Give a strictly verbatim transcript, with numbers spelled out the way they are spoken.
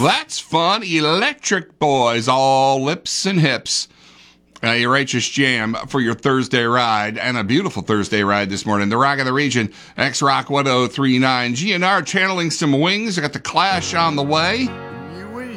That's fun. Electric Boys, all lips and hips. Uh, your righteous jam for your Thursday ride, and a beautiful Thursday ride this morning. The Rock of the Region, X-Rock ten thirty-nine. G N R channeling some wings. I got the Clash on the way.